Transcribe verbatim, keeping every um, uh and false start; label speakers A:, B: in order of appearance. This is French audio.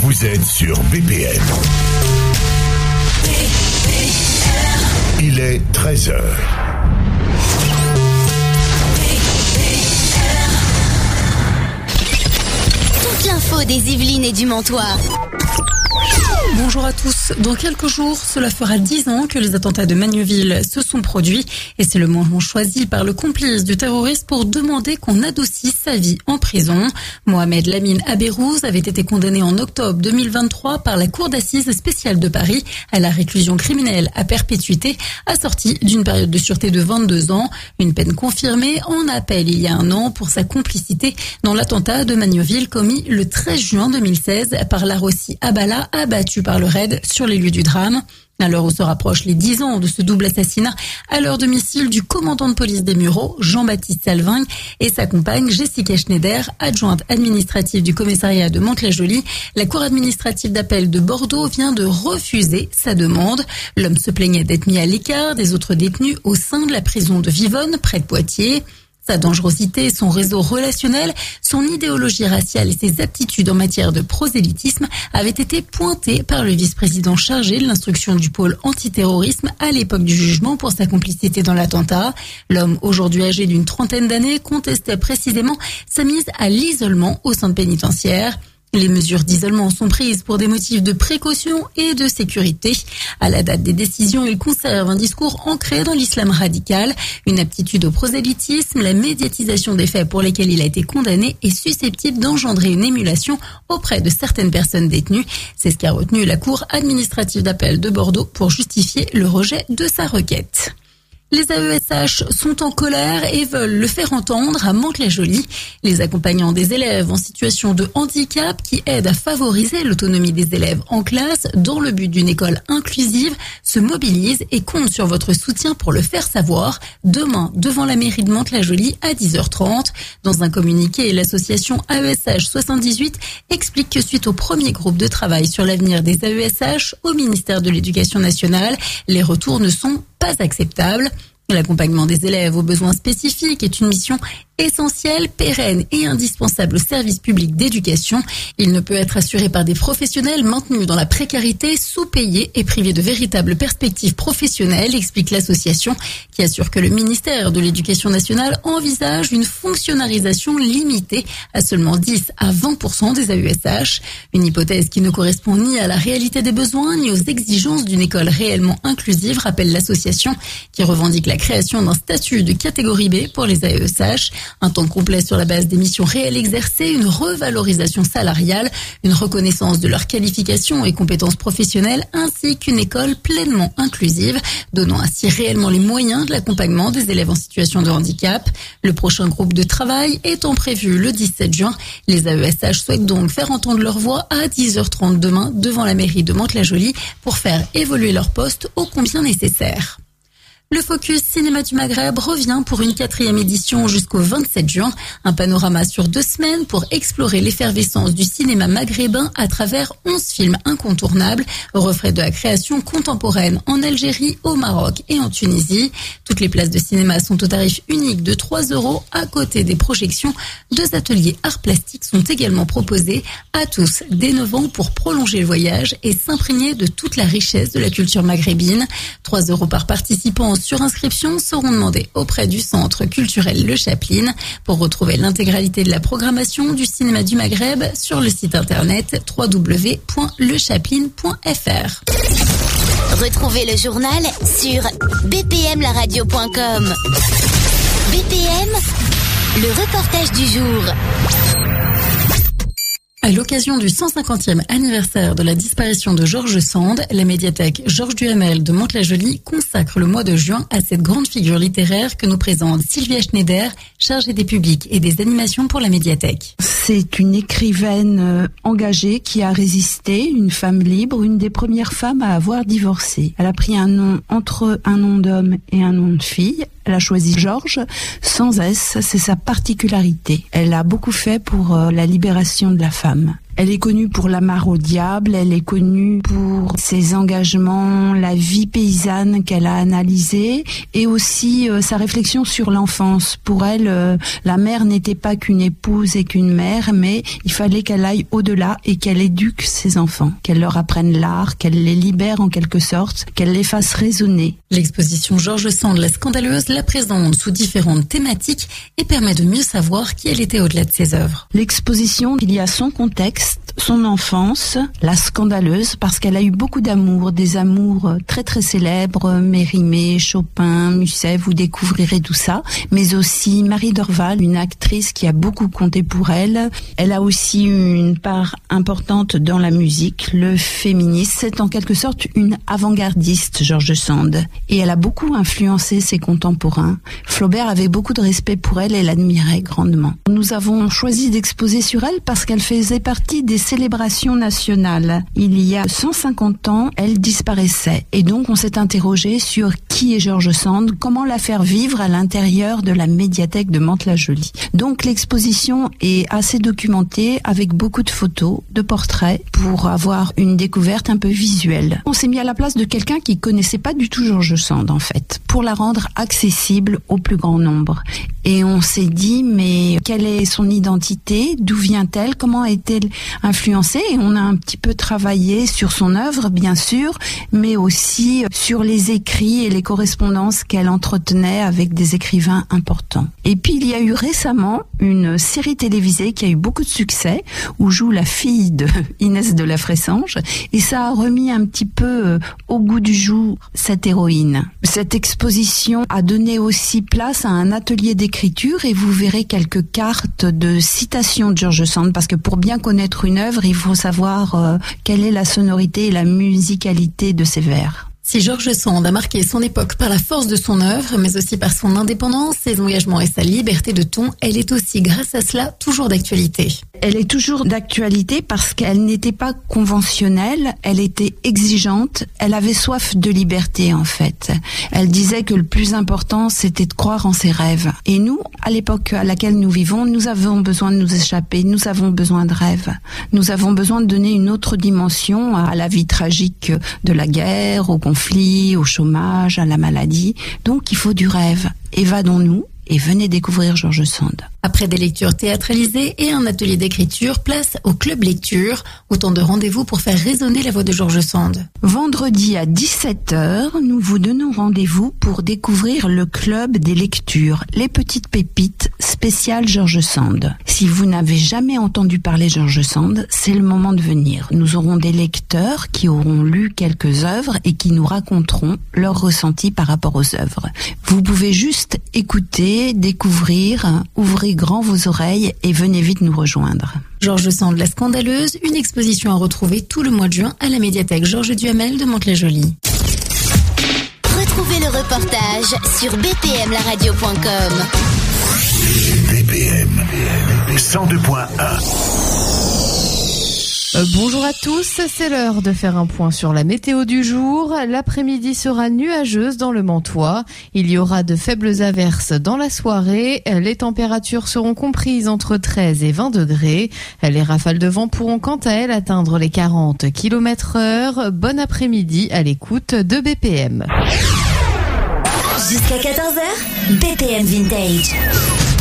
A: Vous êtes sur B P M. Il est treize heures.
B: Toute l'info des Yvelines et du Montois.
C: Bonjour à tous. Dans quelques jours, cela fera dix ans que les attentats de Magneville se sont produits et c'est le moment choisi par le complice du terroriste pour demander qu'on adoucisse sa vie en prison. Mohamed Lamine Abérouz avait été condamné en octobre deux mille vingt-trois par la Cour d'assises spéciale de Paris à la réclusion criminelle à perpétuité, assortie d'une période de sûreté de vingt-deux ans. Une peine confirmée en appel il y a un an pour sa complicité dans l'attentat de Magneville commis le treize juin deux mille seize par Larossi Abala, abattu par le raid sur les lieux du drame. À l'heure où se rapprochent les dix ans de ce double assassinat à leur domicile du commandant de police des Mureaux, Jean-Baptiste Salving, et sa compagne Jessica Schneider, adjointe administrative du commissariat de Mantes-la-Jolie, la cour administrative d'appel de Bordeaux vient de refuser sa demande. L'homme se plaignait d'être mis à l'écart des autres détenus au sein de la prison de Vivonne, près de Poitiers. Sa dangerosité, son réseau relationnel, son idéologie raciale et ses aptitudes en matière de prosélytisme avaient été pointés par le vice-président chargé de l'instruction du pôle antiterrorisme à l'époque du jugement pour sa complicité dans l'attentat. L'homme, aujourd'hui âgé d'une trentaine d'années, contestait précisément sa mise à l'isolement au centre pénitentiaire. Les mesures d'isolement sont prises pour des motifs de précaution et de sécurité. À la date des décisions, il conserve un discours ancré dans l'islam radical, une aptitude au prosélytisme, la médiatisation des faits pour lesquels il a été condamné est susceptible d'engendrer une émulation auprès de certaines personnes détenues. C'est ce qu'a retenu la Cour administrative d'appel de Bordeaux pour justifier le rejet de sa requête. Les A E S H sont en colère et veulent le faire entendre à Mantes-la-Jolie. Les accompagnants des élèves en situation de handicap qui aident à favoriser l'autonomie des élèves en classe dans le but d'une école inclusive se mobilisent et comptent sur votre soutien pour le faire savoir demain devant la mairie de Mantes-la-Jolie à dix heures trente. Dans un communiqué, l'association A E S H soixante-dix-huit explique que suite au premier groupe de travail sur l'avenir des A E S H au ministère de l'Éducation nationale, les retours ne sont pas acceptable. L'accompagnement des élèves aux besoins spécifiques est une mission essentielle, pérenne et indispensable au service public d'éducation. Il ne peut être assuré par des professionnels maintenus dans la précarité, sous-payés et privés de véritables perspectives professionnelles, explique l'association qui assure que le ministère de l'Éducation nationale envisage une fonctionnalisation limitée à seulement dix à vingt pour cent des A E S H. Une hypothèse qui ne correspond ni à la réalité des besoins ni aux exigences d'une école réellement inclusive, rappelle l'association qui revendique la création d'un statut de catégorie B pour les A E S H. Un temps complet sur la base des missions réelles exercées, une revalorisation salariale, une reconnaissance de leurs qualifications et compétences professionnelles, ainsi qu'une école pleinement inclusive, donnant ainsi réellement les moyens de l'accompagnement des élèves en situation de handicap. Le prochain groupe de travail étant prévu le dix-sept juin, les A E S H souhaitent donc faire entendre leur voix à dix heures trente demain devant la mairie de Mantes-la-Jolie pour faire évoluer leur poste ô combien nécessaire. Le Focus Cinéma du Maghreb revient pour une quatrième édition jusqu'au vingt-sept juin. Un panorama sur deux semaines pour explorer l'effervescence du cinéma maghrébin à travers onze films incontournables, reflets de la création contemporaine en Algérie, au Maroc et en Tunisie. Toutes les places de cinéma sont au tarif unique de trois euros. À côté des projections, deux ateliers arts plastiques sont également proposés à tous dès neuf ans pour prolonger le voyage et s'imprégner de toute la richesse de la culture maghrébine. trois euros par participant sur inscription seront demandés auprès du Centre culturel Le Chaplin. Pour retrouver l'intégralité de la programmation du cinéma du Maghreb sur le site internet w w w point le chaplin point f r.
B: Retrouvez le journal sur b p m la radio point com. B P M, le reportage du jour.
C: À l'occasion du cent cinquantième anniversaire de la disparition de Georges Sand, la médiathèque Georges Duhamel de Mantes-la-Jolie consacre le mois de juin à cette grande figure littéraire que nous présente Sylvia Schneider, chargée des publics et des animations pour la médiathèque.
D: C'est une écrivaine engagée qui a résisté, une femme libre, une des premières femmes à avoir divorcé. Elle a pris un nom entre un nom d'homme et un nom de fille. Elle a choisi Georges sans S, c'est sa particularité. Elle a beaucoup fait pour euh, la libération de la femme. Elle est connue pour l'amarre au diable, elle est connue pour ses engagements, la vie paysanne qu'elle a analysée et aussi euh, sa réflexion sur l'enfance. Pour elle, euh, la mère n'était pas qu'une épouse et qu'une mère, mais il fallait qu'elle aille au-delà et qu'elle éduque ses enfants, qu'elle leur apprenne l'art, qu'elle les libère en quelque sorte, qu'elle les fasse raisonner.
C: L'exposition Georges Sand, la scandaleuse, la présente sous différentes thématiques et permet de mieux savoir qui elle était au-delà de ses œuvres.
D: L'exposition, il y a son contexte, son enfance, la scandaleuse, parce qu'elle a eu beaucoup d'amour, des amours très très célèbres, Mérimée, Chopin, Musset, vous découvrirez tout ça, mais aussi Marie Dorval, une actrice qui a beaucoup compté pour elle. Elle a aussi eu une part importante dans la musique, le féminisme. C'est en quelque sorte une avant-gardiste, Georges Sand, et elle a beaucoup influencé ses contemporains. Flaubert avait beaucoup de respect pour elle et l'admirait grandement. Nous avons choisi d'exposer sur elle parce qu'elle faisait partie des célébrations nationales. Il y a cent cinquante ans, elle disparaissait. Et donc, on s'est interrogé sur qui est Georges Sand, comment la faire vivre à l'intérieur de la médiathèque de Mantes-la-Jolie. Donc, l'exposition est assez documentée avec beaucoup de photos, de portraits pour avoir une découverte un peu visuelle. On s'est mis à la place de quelqu'un qui connaissait pas du tout Georges Sand, en fait, pour la rendre accessible au plus grand nombre. Et on s'est dit, mais quelle est son identité? D'où vient-elle? Comment est-elle influencée? Et on a un petit peu travaillé sur son œuvre, bien sûr, mais aussi sur les écrits et les correspondances qu'elle entretenait avec des écrivains importants. Et puis, il y a eu récemment une série télévisée qui a eu beaucoup de succès, où joue la fille de Inès de la Fressange, et ça a remis un petit peu au goût du jour cette héroïne. Cette exposition a donné aussi place à un atelier d'écriture, et vous verrez quelques cartes de citations de Georges Sand, parce que pour bien connaître une œuvre, il faut savoir euh, quelle est la sonorité et la musicalité de ses vers.
C: Si Georges Sand a marqué son époque par la force de son œuvre, mais aussi par son indépendance, ses engagements et sa liberté de ton, elle est aussi, grâce à cela, toujours d'actualité.
D: Elle est toujours d'actualité parce qu'elle n'était pas conventionnelle, elle était exigeante, elle avait soif de liberté en fait. Elle disait que le plus important, c'était de croire en ses rêves. Et nous, à l'époque à laquelle nous vivons, nous avons besoin de nous échapper, nous avons besoin de rêves. Nous avons besoin de donner une autre dimension à la vie tragique de la guerre, au conflit, au chômage, à la maladie. Donc il faut du rêve. Évadons-nous et venez découvrir Georges Sand.
C: Après des lectures théâtralisées et un atelier d'écriture, place au Club Lecture. Autant de rendez-vous pour faire résonner la voix de Georges Sand.
D: Vendredi à dix-sept heures, nous vous donnons rendez-vous pour découvrir le Club des Lectures, les petites pépites spéciales Georges Sand. Si vous n'avez jamais entendu parler Georges Sand, c'est le moment de venir. Nous aurons des lecteurs qui auront lu quelques œuvres et qui nous raconteront leurs ressentis par rapport aux œuvres. Vous pouvez juste écouter, découvrir, ouvrir grand vos oreilles et venez vite nous rejoindre.
C: Georges Sand, la scandaleuse, une exposition à retrouver tout le mois de juin à la médiathèque Georges Duhamel de Mantes-la-Jolie.
B: Retrouvez le reportage sur b p m la radio point com.
A: B P M cent deux point un.
E: Euh, bonjour à tous, c'est l'heure de faire un point sur la météo du jour. L'après-midi sera nuageuse dans le Mantois. Il y aura de faibles averses dans la soirée. Les températures seront comprises entre treize et vingt degrés. Les rafales de vent pourront quant à elles atteindre les quarante kilomètres heure. Bon après-midi à l'écoute de B P M.
B: Jusqu'à quatorze heures, B P M Vintage.